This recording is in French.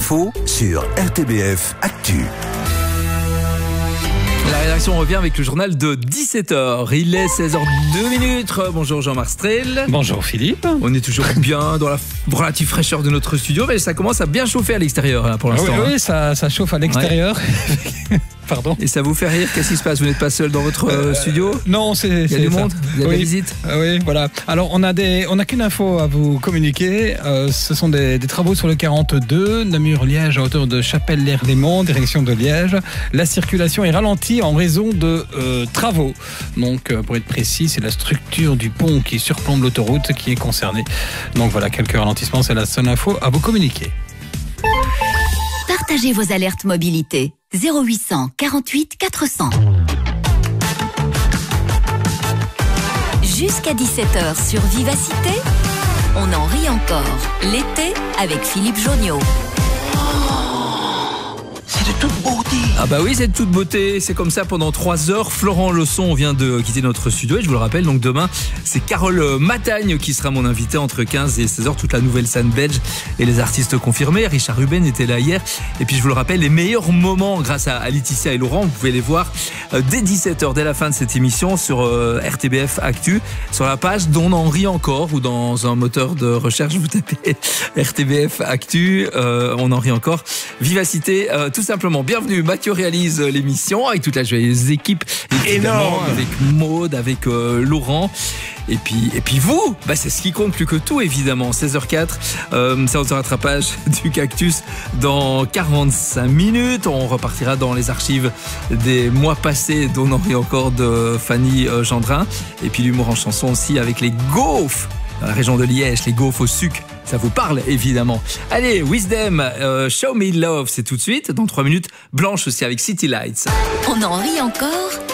info sur RTBF Actu. La rédaction revient avec le journal de 17h. Il est 16h02. Bonjour Jean-Marc Strel. Bonjour Philippe. On est toujours bien dans la relative fraîcheur de notre studio, mais ça commence à bien chauffer à l'extérieur là, pour l'instant. Oui, ça chauffe à l'extérieur. Ouais. Pardon. Et ça vous fait rire? Qu'est-ce qui se passe? Vous n'êtes pas seul dans votre studio? Non, il y a du monde. Vous avez oui. des visites? Oui, voilà. Alors on a qu'une info à vous communiquer. Ce sont des travaux sur le 42, Namur-Liège à hauteur de Chapelle-l'Air-des-Monts, direction de Liège. La circulation est ralentie en raison de travaux. Donc pour être précis, c'est la structure du pont qui surplombe l'autoroute qui est concernée. Donc voilà, quelques ralentissements, c'est la seule info à vous communiquer. Partagez vos alertes mobilité. 0800 48 400. Jusqu'à 17h sur Vivacité, on en rit encore. L'été avec Philippe Jonniot. C'est de toute beauté. Ah bah oui, c'est de toute beauté. C'est comme ça pendant 3 heures. Florent Leçon vient de quitter notre studio et je vous le rappelle, donc demain, c'est Carole Matagne qui sera mon invité entre 15 et 16h. Toute la nouvelle scène belge et les artistes confirmés. Richard Ruben était là hier. Et puis je vous le rappelle, les meilleurs moments grâce à Laetitia et Laurent, vous pouvez les voir dès 17h, dès la fin de cette émission sur RTBF Actu, sur la page d'On en rit encore ou dans un moteur de recherche, vous tapez RTBF Actu, On en rit encore. Vivacité, tout simplement. Bienvenue, Mathieu réalise l'émission avec toute la joyeuse équipe, énorme, avec Maude, avec Laurent. Et puis vous, bah c'est ce qui compte plus que tout évidemment. 16h04, séance de rattrapage du Cactus dans 45 minutes. On repartira dans les archives des mois passés d'On en rit encore de Fanny Gendrin. Et puis l'humour en chanson aussi avec les gaufres dans la région de Liège, les gaufres au sucre. Ça vous parle évidemment. Allez, Wisdom, Show Me Love, c'est tout de suite. Dans 3 minutes, Blanche aussi avec City Lights. On en rit encore